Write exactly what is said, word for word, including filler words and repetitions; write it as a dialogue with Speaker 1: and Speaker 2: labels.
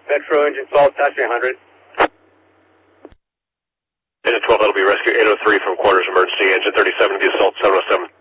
Speaker 1: Metro engine fault, taxi one hundred.
Speaker 2: Engine twelve, that'll be rescue eight oh three from quarters emergency. Engine thirty-seven to the assault seven oh seven.